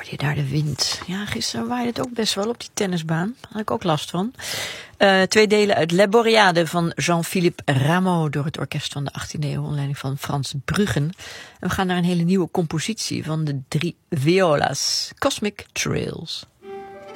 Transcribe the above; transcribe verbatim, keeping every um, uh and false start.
Hoorde je daar de wind? Ja, gisteren waaide het ook best wel op die tennisbaan. Daar had ik ook last van. Uh, twee delen uit La Boreade van Jean-Philippe Rameau door het orkest van de achttiende eeuw onder leiding van Frans Bruggen. En we gaan naar een hele nieuwe compositie van de drie viola's. Cosmic Trails.